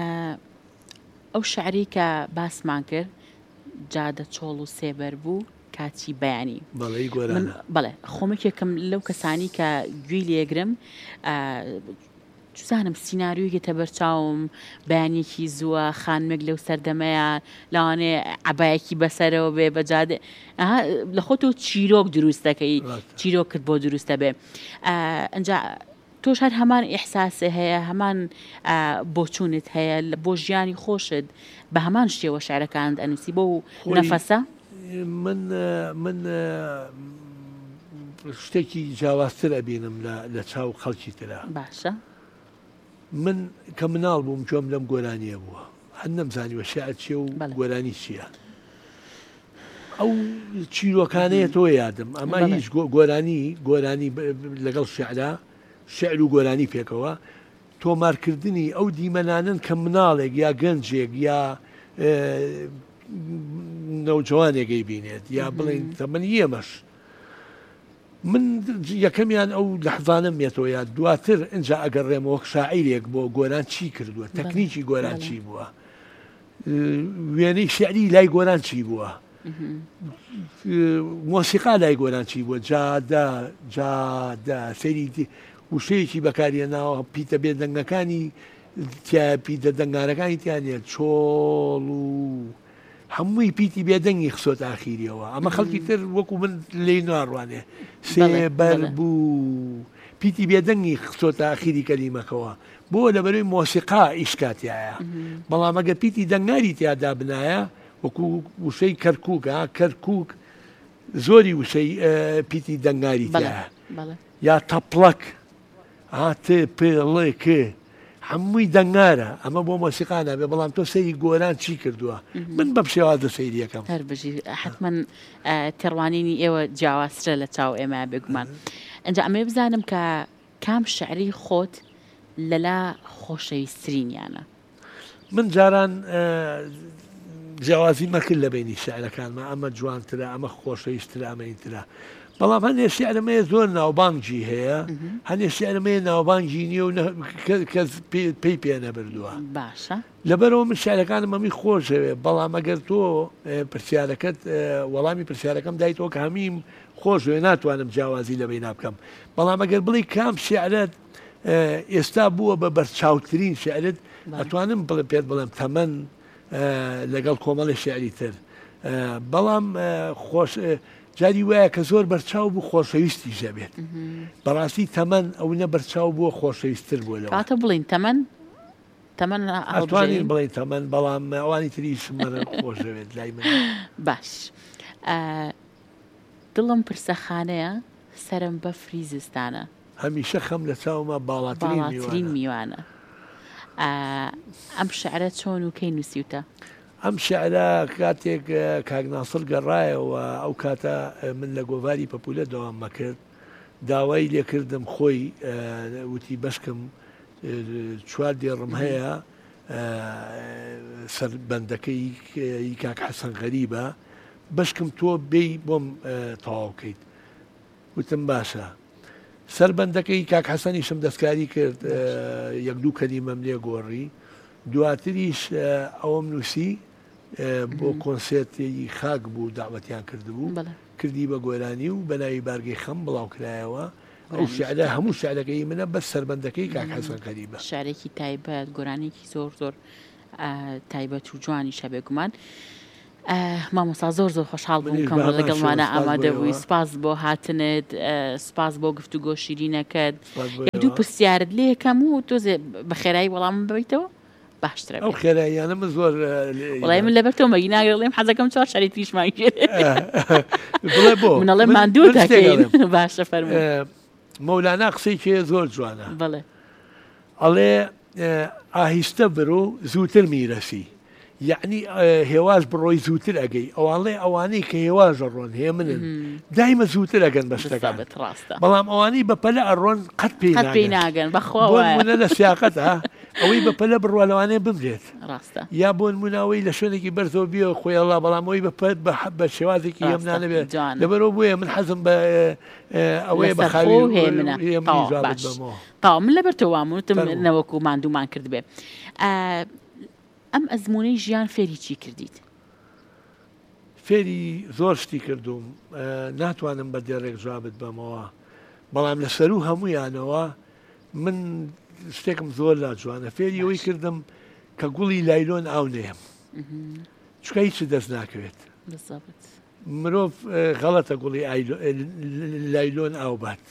ئەو شعری کە باسمان کرد جادە چۆڵ و سێبەر بوو کاتی بەیانی بەڵێ خۆمێکێکم لەو کەسانی کە گوێی لێگرم زانم سینناریۆیەکە بەرچاوم بەیانێکی زووە خانمێک لەو سەردەمەیە لەوانێ عەبایەکی بەسەرەوە بێ بەجادێ لە خۆتۆ چیرۆک دروست دەکەی چیرۆکت بۆ دروستە بێ ئەنجا تۆش هەر هەمان ئیحساسێ هەیە هەمان بۆچوونت هەیە بۆ ژیانی خۆشت بە هەمان شێوە شعرەکانت ئەنووسی بۆ نەفەسە من شتێکی جیاوازتر ئەبینم لە چاو خەڵکی ترە باشە من کە مناڵ بووم جۆم لەم گۆرانیە بووە هەر نەمزانیوە شیعر چییە و گۆرانی چییە ئەو چیرۆکانەیە تۆ یادم ئەمە هیچ گۆرانی لەگەڵ شعرا شعر و گۆرانی پێکەوە تۆمارکردنی ئەو دیمەنانن کە مناڵێک یا گەنجێک یا نەوجوانێکی بینێت یا بڵین تەمەنی ئێمەش من یەکەمیان ئەو لەحظانم مێتەوە یا دواتر ئەجا ئەگەڕێمەوە شاعیرێک بۆ گۆران چی کردووە تەکنیکی گۆران چی بووە وێنەی شعری لای گۆران چی بووە مۆسیقا لای گۆران چی بووە جادا سەیری وشەیەکی بەکارێناوە پیتە بێدەنگەکانی پیتە دەنگارەکانی تیانێت چۆڵ و هەمووی پیتی بێدەنگی خسۆت ئاخیریەوە ئەمە خەڵکی تر وەکو من لێی ناڕوانێ سێبەر بوو پیتی بێدەنگی خسۆتە ئاخیری کەلیمەکەوە بۆ لەبەروی مۆسیقا ئیشکاتیایە بەڵام ئەگە پیتی دەنگاری تیادا بنایە وەکو وشەی کەرکووکە کەرکووک زۆری وشەی پیتی دەنگاری تایە یا تەپڵەک پڵێکێ هەمووی دەنگارە ئەمە بۆ مۆسیقانە بێ بەڵام تۆ سەیری گۆران چی کردووە من بەم شێوازە سەیریەکەم هەر بژی حتمما تێڕوانینی ئێوە جیاوازترە لە چاو ئێمە بێگومان ئەنجا ئەمێ بزانم کە کام شعری خۆت لەلا خۆشەویستترینیانە من جاران جیاوازی مەکرد لە بینی شعرەکانمە ئەمە جوانترە ئەمە خۆشەویستترە ئەمەینترە بەڵام هەندێ شعرەمەیە زۆر ناوبانگی هەیە هەندێ شعرەمەیە ناوبانگی نییە و کەس پێی پێ نەبردووە باشە لەبەرەوە من شعرەکانم ئەمی خۆشەوێ بەڵام ئەگەر تۆ پرسیارەکەت وەڵامی پرسیارەکەم دایتەوە کە هەمیم خۆشوێ ناتوانم جیاوازی لە بین بکەم بەڵام ئەگەر بڵی کام شعرەت ئێستا بووە بە بەرچاوترین شعرت ئەتوانم پێت بڵێم تەمەن لەگەڵ کۆمەڵی شعری تر بەڵام خۆش جاری وایە کە زۆر بەرچاو بوو خۆشەویستی ژەبێت بەڕاستی تەمەن ئەو نە بەرچاو بووە خۆشەویستتر بووە لەوە کاتە بڵین تەمەن ئەتوانین بڵین تەمەن بەڵام ئەوانی تریش مەرە خۆشەوێت لای من باش دڵم پرسەخانەیە سەرم بەفری زستانە هەمیشە خەم لە چاومە باڵاترین میوانە ئەم شعرە چۆن و کەی نووسیوتە ئەم شعرە کاتێک کاک ناسڵ گەڕایەوە ئەو کاتە من لە گۆڤاری پەپولە دەوام مەکرد داوای لێکردم خۆی وتی بەشکم چوار دێڕم هەیە سەر بەندەکەی کاک حەسەن غەریبە بەشکم تۆ بێی بۆم تەواوکەیت وتم باشە سەر بەندەکەی کاک حەسەنیشم دەستکاری کرد یەک دوو کەلیمەم لێ گۆڕی دواتریش ئەوەم نووسی بۆ کۆنسێرتی خاک بوو داوەتیان کردبوو کردی بە گۆرانی و بەناوی بارگەی خەم بڵاو کرایەوە ئەو شعرە هەموو شعرەکەی منە بەس سەربەندەکەی کاک حەسەن غەریبە شارێکی تایبەت گۆرانێکی زۆر زۆر تایبەت و جوانی شەبێگومان مامۆستا زۆر خۆشحاڵ بووم کەم لەگەڵمانە ئامادە بووی سپاس بۆ هاتنت سپاس بۆ گفتوگۆ شیرینەکەت دوو پرسیارت لێ یەکەم و تۆزێ بە خێرایی وەڵام ببیتەوە باشترە ئەو خێراییانە من زۆر وڵای من لەبەر تۆ مەگی ناگەڵێم حەزەکەم چوار شاری تریشمان کرد منەڵێ ماندوو دەکەین باشە فەرموو مەولانە قسەیکی زۆر جوانە بەڵێ ئەڵێ ئاهیستە بڕۆ زووتر میرەسی یعنی هێواز بڕۆی زووتر ئەگەی ئەوانڵێ ئەوانەی کە هێواژە ڕۆن هەیە منن دایمە زووتر ئەگەن بەشتەکان بەڵام ئەوانەی بەپەلە ئەڕۆن قەت پێی ناگەن بەخۆمونە لە سیاقەتە ئەوەی بەپەلە بڕوە لەوانەیە بمرێت ڕاستە یا بۆ نموناوەی لە شوێنێکی بەرزەوە بیەوە خۆیڵا بەڵامەوەی بە شێوازێکی هێمنانە بێت لەبەرەوە بۆیە من حەزم بە ئەوەیە بەخاوی تا من لەبەر تۆ وامونتم نەوەکو ماندوومان کرد بێ ئەم ئەزمونەی ژیان فێری چی کردیت؟ فێری زۆر شتی کردوم ناتوانم بە دێڕێک جوابت بەمەوە بەڵام لە سەر و هەمویانەوە من شتێکم زۆر لا جوانە فێری ئەوەی کردم کە گوڵی لایلۆن ئاو نێم چکە هیچ دەست ناکەوێت مرۆڤ غەڵەتە گوڵی لایلۆن ئاو بات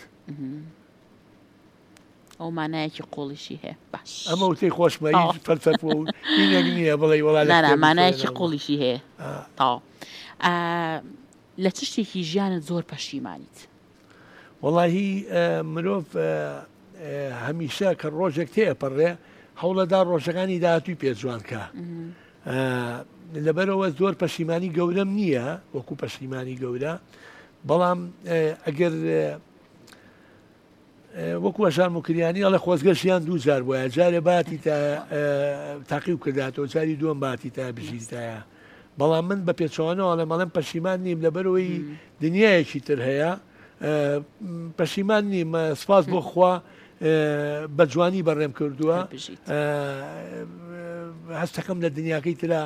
ئەو مانایەکی قۆڵیشی هەیە باش ئەمە وتەی خۆشمەوی فەلسەفە و هینێک نییە بڵێ وەڵا مانایەکی قۆڵیشی هەیە تاو لە چ شتێکی ژیانت زۆر پەشیمانیت وەڵاهی مرۆڤ هەمیشە کە ڕۆژێک تێپەڕێ هەوڵەدا ڕۆژەکانی داهاتووی پێجوانکە لەبەرەوە زۆر پەشیمانی گەورەم نییە وەکو پەشیمانی گەورە بەڵام ئەگەر وەکو ئەژار مکریانی ئەڵە خۆزگەشیان دوو جار بووە جارێ باتی تاقی و کرداتەوە جاری دووەم باتی تا بژیتایە بەڵام من بە پێچوانەوە ئەڵێ مەڵێم پەشیمان نیم لەبەرەوەی دنیایەکی تر هەیە پەشیمان نیم سپاس بۆ خوا بە جوانی بەڕێم کردووە هەستەکەم لە دنیاکەی ترا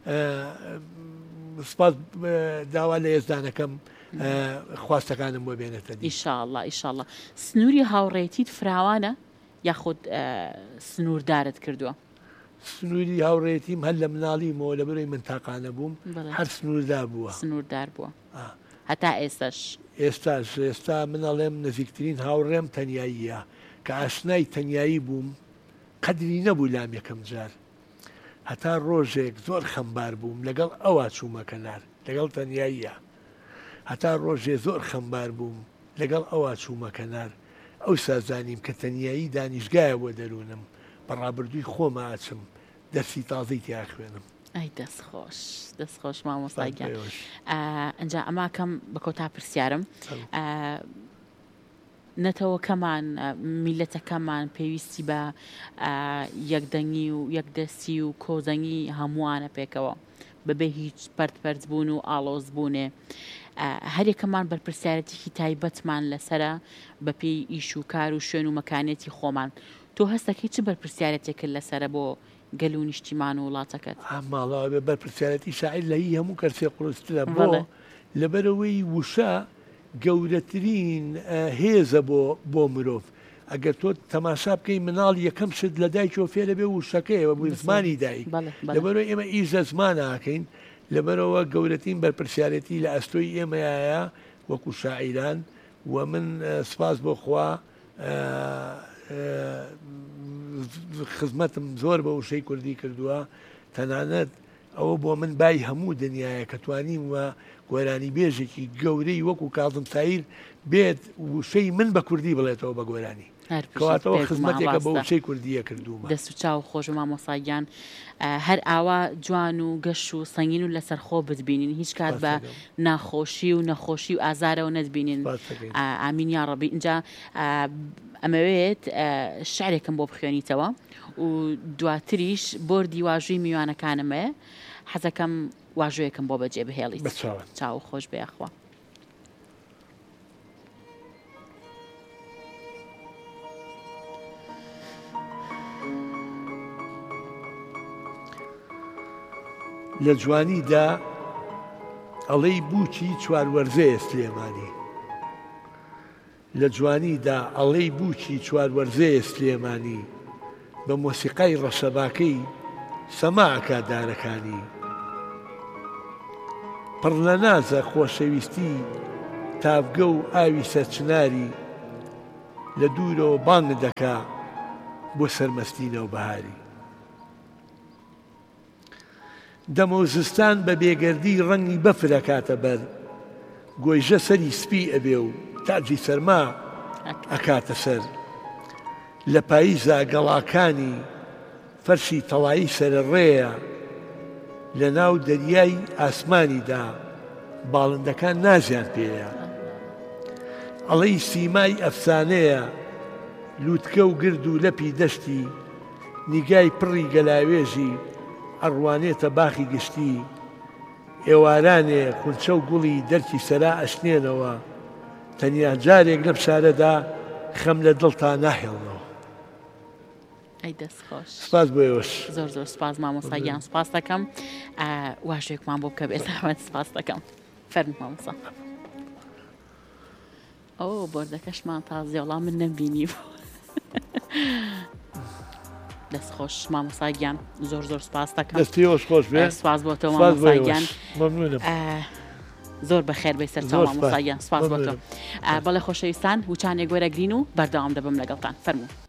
سپاس داوا لە ێزدانەکەم خواستەکانم بۆ بێنێتە دی ئیشاءالله ئیشاءالله سنووری هاوڕێیتیت فراوانە یاخود سنووردارت کردووە سنووری هاوڕێتیم هەر لە مناڵیمەوە لە بەرەی من تاقانە بووم هەر سنووردار بووە سنووردار بووە هەتا ئێستاش ئێستا منەڵێم نزیکترین هاوڕێم تەنیاییە کە ئاشنای تەنیایی بووم قەدری نەبوو لام یەکەم جار هەتا ڕۆژێک زۆر خەمبار بووم لەگەڵ ئەوە چوومە کەنار لەگەڵ تەنیاییە هەتا ڕۆژێ زۆر خەمبار بووم لەگەڵ ئەوە چوومە کەنار ئەو سازانیم کە تەنیایی دانیشگایە بۆ دەروونم بەڕابردووی خۆمە ئاچم دەرسی تازەی تیا خوێنم ئەی دەستخۆش دەستخۆش مامۆستاگیان ئەنجا ئەما کەم بە کۆتا پرسیارم نەتەوەکەمان میلەتەکەمان پێویستی بە یەکدەنگی و یەکدەستی و کۆزەنگی هەمووانە پێکەوە بەبێ هیچ پەرت بوون و ئاڵۆز بوونێ هەرێکەمان بەرپرسیارەتێکی تایبەتمان لەسرە بەپێی ئیش و کار و شوێن و مەکانێتی خۆمان تۆ هەستەکەی چ بەرپرسیارەتێکرد لەسرە بۆ گەل و نیشتیمان و وڵاتەکەت ماڵەوە بە بەرپرسیارەتی شاعیر لە هی هەموو کەرسێ قورسترە بۆ لەبەرەوەی وشە گەورەترین هێزە بۆ مرۆڤ ئەگەر تۆ تەماشا بکەی مناڵ یەکەم شت لە دایکەوە فێرە بێ وشەکەیەوە بووی زمانی دایک لەبەرەوە ئێمە ئیژە زمان ناکەین لەبەرەوە گەورەترین بەرپرسیارەتی لە ئەستۆی ئێمەیە وەکو شاعیران و من سپاس بۆ خوا خزمەتم زۆر بە وشەی کوردی کردووە تەنانەت ئەوە بۆ من بای هەموو دنیاە کە توانیم وە گۆرانی بێژێکی گەورەی وەکو کاظم تایر بێت وشەی من بە کوردی بڵێتەوە بە گۆرانی کەواتەوە خزمەتێکە بە وشەی کوردیە کردوومە دەست و چاو خۆش و مامۆساگیان هەر ئاوا جوان و گەش و سەنگین و لەسەر خۆ بتبینین هیچ کات بە ناخۆشی و نەخۆشی و ئازارەوە نەتبینین ئامین یا ڕەبی اینجا ئەمەوێت شعرێکم بۆ بخوێنیتەوە و دواتریش بۆردی واژووی میوانەکانمەیە حەزەکەم واژوەیەکم بۆ بەجێ بهێڵیت چاو خۆش بێخوا لە جوانیدا ئەڵەی بووکی چواروەرزەیە سلێمانی لە جوانیدا ئەڵەی بووکی چواروەرزەیە سلێمانی بە مۆسیقای ڕەشەباکەی سەماعەکە دارەکانی پڕ لە نازە خۆشەویستی تافگە و ئاوی سەرچناری لە دوورەوە بانگ دەکا بۆ سەرمەستینەوە بەهاری دەمەوزستان بە بێگەردی ڕەنگی بەفرە کاتە بەر گۆیژە سەری سپی ئەبێ و تاجی سەرما ئەکاتە سەر لە پاییزە گەڵاکانی فەرشی تەڵایی سەرڕێیە لە ناو دەریای ئاسمانیدا باڵندەکان نازیان پێیە ئەڵەی سیمای ئەفسانەیە لووتکە و گرد و لەپی دەشتی نیگای پڕی گەلاوێژی ئەڕوانێتە باخی گشتی ئێوارانێ خونچە و گوڵی دەرکی سەرا ئەشنێنەوە تەنیا جارێک لەم شارەدا خەم لە دڵتا ناهێڵنەوە ئەی دەستخۆش سپاس بۆ ئێوەش زۆر زۆر سپاس مامۆستاگیان سپاس دەکەم واشێکمان بۆ بکە بێت ئەحمەد سپاس دەکەم فەرموو مامۆستا ئەو بۆردەکەشمان تازە وەڵام من نەمبینی بوو دەستخۆش مامۆستاگیان زۆر زۆر سپاس دەکەم دەستیەوەش خۆش بێ سپاس بۆ تۆ مامۆستاگیان مەمنونم زۆر بەخێر بێ سەر چاو مامۆستاگیان سپاس بۆ تۆ بەڵێ خۆشەویستان وچانێک وەرەگرین و بەردەوام دەبم لەگەڵتان فەرموو